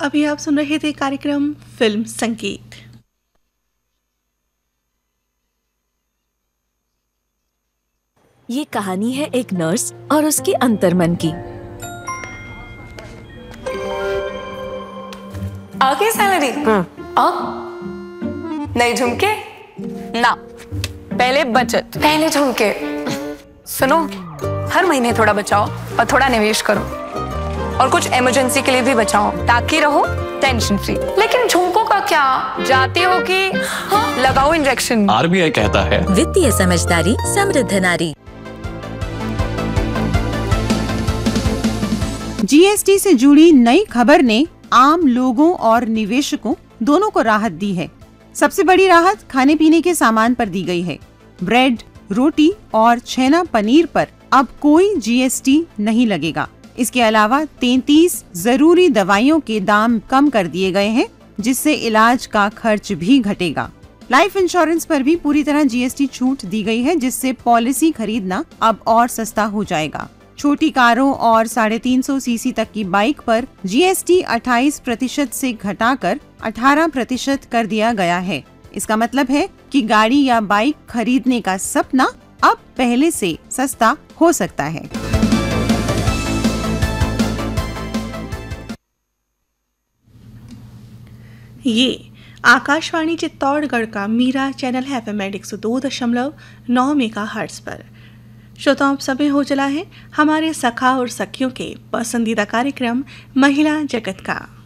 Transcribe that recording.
अभी आप सुन रहे थे कार्यक्रम फिल्म संगीत। ये कहानी है एक नर्स और उसके अंतर्मन की। आ गई सैलरी? अब नए झुमके ना, पहले बचत, पहले झुमके। सुनो, हर महीने थोड़ा बचाओ और थोड़ा निवेश करो, और कुछ इमरजेंसी के लिए भी बचाओ ताकि रहो टेंशन फ्री। लेकिन झुमकों का क्या? जाते हो कि लगाओ इंजेक्शन। आरबीआई कहता है वित्तीय समझदारी समृद्ध नारी। जीएसटी से जुड़ी नई खबर ने आम लोगों और निवेशकों दोनों को राहत दी है। सबसे बड़ी राहत खाने पीने के सामान पर दी गई है। ब्रेड, रोटी और छेना पनीर पर अब कोई जीएसटी नहीं लगेगा। इसके अलावा 33 जरूरी दवाइयों के दाम कम कर दिए गए हैं, जिससे इलाज का खर्च भी घटेगा। लाइफ इंश्योरेंस पर भी पूरी तरह जीएसटी छूट दी गई है, जिससे पॉलिसी खरीदना अब और सस्ता हो जाएगा। छोटी कारों और 350 सीसी तक की बाइक पर जीएसटी 28% से घटाकर 18% कर दिया गया है। इसका मतलब है कि गाड़ी या बाइक खरीदने का सपना अब पहले से सस्ता हो सकता है। ये आकाशवाणी चित्तौड़गढ़ का मीरा चैनल है FM 102.9 मेगाहर्ट्ज पर। श्रोताओं, समय हो चला है हमारे सखा और सखियों के पसंदीदा कार्यक्रम महिला जगत का।